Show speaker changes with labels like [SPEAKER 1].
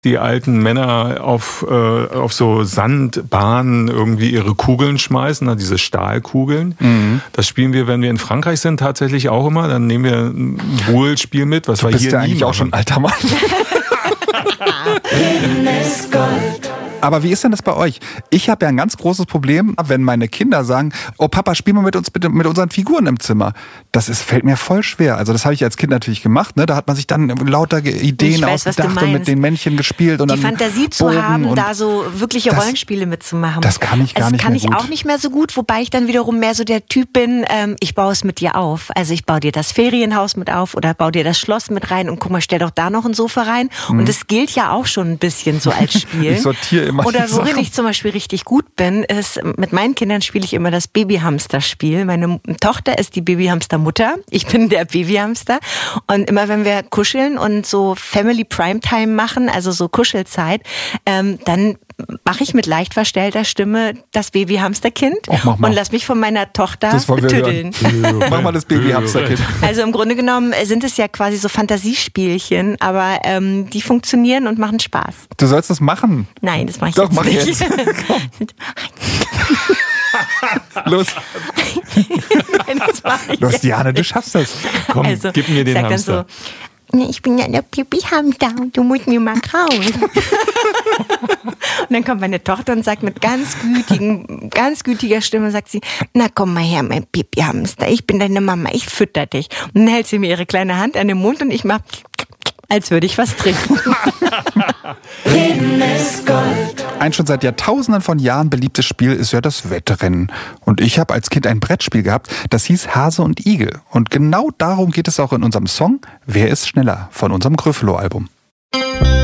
[SPEAKER 1] die alten Männer auf so Sandbahnen irgendwie ihre Kugeln schmeißen, diese Stahlkugeln. Mhm. Das spielen wir, wenn wir in Frankreich sind, tatsächlich auch immer. Dann nehmen wir ein Boule-Spiel mit, was wir hier
[SPEAKER 2] ja eigentlich auch schon ein alter Mann. Aber wie ist denn das bei euch? Ich habe ja ein ganz großes Problem, wenn meine Kinder sagen, oh Papa, spiel mal mit uns bitte mit unseren Figuren im Zimmer. Fällt mir voll schwer. Also das habe ich als Kind natürlich gemacht. Ne? Da hat man sich dann lauter Ideen ausgedacht und mit den Männchen gespielt. Und
[SPEAKER 3] die
[SPEAKER 2] dann
[SPEAKER 3] Fantasie zu haben, da so wirkliche Rollenspiele mitzumachen.
[SPEAKER 2] Das kann ich gar nicht mehr gut.
[SPEAKER 3] Das kann ich auch nicht mehr so gut, wobei ich dann wiederum mehr so der Typ bin, ich baue es mit dir auf. Also ich baue dir das Ferienhaus mit auf oder baue dir das Schloss mit rein und guck mal, stell doch da noch ein Sofa rein. Und das gilt ja auch schon ein bisschen so als Spiel.
[SPEAKER 2] Ich sortiere immer
[SPEAKER 3] oder worin ich zum Beispiel richtig gut bin, ist, mit meinen Kindern spiele ich immer das Babyhamster-Spiel. Meine Tochter ist die Babyhamster-Mutter. Ich bin der Babyhamster. Und immer wenn wir kuscheln und so Family Primetime machen, also so Kuschelzeit, dann mache ich mit leicht verstellter Stimme das Babyhamsterkind und lass mich von meiner Tochter betüddeln.
[SPEAKER 2] Mach mal das Babyhamsterkind.
[SPEAKER 3] Also im Grunde genommen sind es ja quasi so Fantasiespielchen, aber die funktionieren und machen Spaß.
[SPEAKER 2] Du sollst das machen.
[SPEAKER 3] Nein, das mache ich
[SPEAKER 2] Doch,
[SPEAKER 3] jetzt nicht.
[SPEAKER 2] Los.
[SPEAKER 3] Nein, das mache ich
[SPEAKER 2] Los,
[SPEAKER 3] jetzt
[SPEAKER 2] Diane, du
[SPEAKER 3] nicht.
[SPEAKER 2] schaffst das.
[SPEAKER 1] Komm, gib mir den Hamster.
[SPEAKER 3] Ich bin ja der Babyhamster und du musst mir mal krauen. Und dann kommt meine Tochter und sagt mit ganz gütiger Stimme, sagt sie, na komm mal her, mein Babyhamster, ich bin deine Mama, ich fütter dich. Und dann hält sie mir ihre kleine Hand an den Mund und ich mach, als würde ich was trinken.
[SPEAKER 4] Leben ist Gold.
[SPEAKER 2] Ein schon seit Jahrtausenden von Jahren beliebtes Spiel ist ja das Wettrennen. Und ich habe als Kind ein Brettspiel gehabt, das hieß Hase und Igel. Und genau darum geht es auch in unserem Song Wer ist schneller von unserem Gryffalo-Album.